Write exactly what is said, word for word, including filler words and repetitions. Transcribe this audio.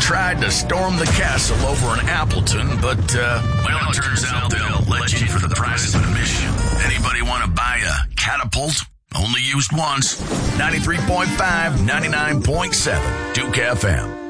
tried to storm the castle over in Appleton, but, uh, well, it turns out they'll let you in for the price of admission. Anybody want to buy a catapult? Only used once. ninety-three point five, ninety-nine point seven, Duke F M.